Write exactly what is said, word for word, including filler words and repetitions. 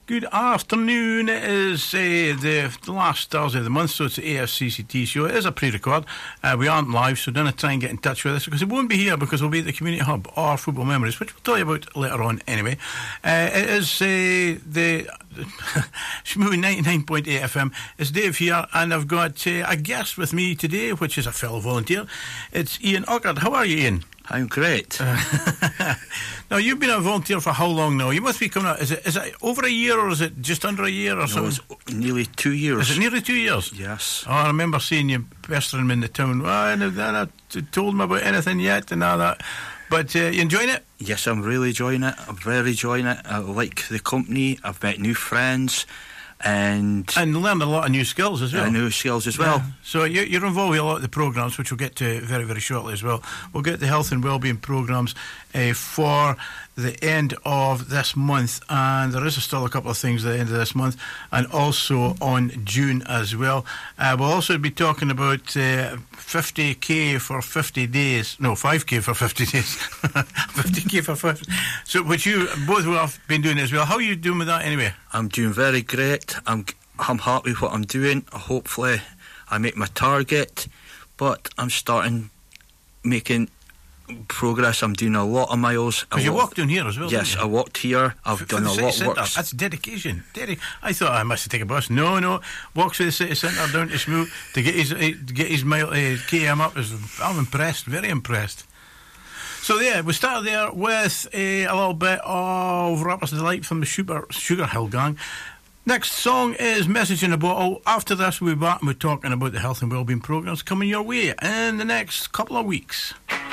Good afternoon. It is uh, the, the last Thursday of the month, so it's the A F C C T show. It is a pre-record. Uh, we aren't live, so don't try and get in touch with us because it won't be here because we'll be at the Community Hub or Football Memories, which we'll tell you about later on anyway. Uh, it is uh, the Shmoo ninety-nine point eight F M. It's Dave here, and I've got uh, a guest with me today, which is a fellow volunteer. It's Ian Ockard. How are you, Ian? I'm great. Uh, now, you've been a volunteer for how long now? You must be coming out. Is it, is it over a year or is it just under a year or no, something? It's nearly two years. Is it nearly two years? Yes. Oh, I remember seeing you pestering me in the town. Well, I haven't told me about anything yet and all that. But uh, you enjoying it? Yes, I'm really enjoying it. I'm very enjoying it. I like the company. I've met new friends. And and learned a lot of new skills as well. Uh, new skills as well. Yeah. So you're, you're involved with a lot of the programmes, which we'll get to very, very shortly as well. We'll get the health and wellbeing programmes uh, for the end of this month, and there is still a couple of things at the end of this month, and also on June as well. Uh, we'll also be talking about uh, fifty k for fifty days. No, five k for fifty days. fifty k for fifty. So, which you both have been doing as well. How are you doing with that anyway? I'm doing very great. I'm I'm happy with what I'm doing. Hopefully, I make my target, but I'm starting making progress. I'm doing a lot of miles. Because you walked down here as well. Yes, I walked here. I've for, done for a lot of work. That's dedication. Dedi- I thought I must have taken a bus. No, no. Walks to the city centre down to Smoo to get his uh, to get his mile uh, K M up. I'm impressed. Very impressed. So yeah, we started there with uh, a little bit of Rapper's Delight from the Sugar, Sugar Hill Gang. Next song is Message in a Bottle. After this, we'll be back and we're talking about the health and wellbeing programmes coming your way in the next couple of weeks.